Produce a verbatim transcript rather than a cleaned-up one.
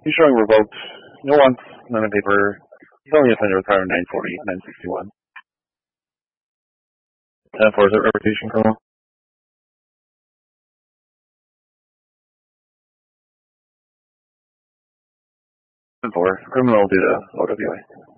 He's showing revoked. No wants, none in paper. He's only offended with power nine forty, nine sixty-one. ten four is a reputation criminal. ten four, criminal due to O W A.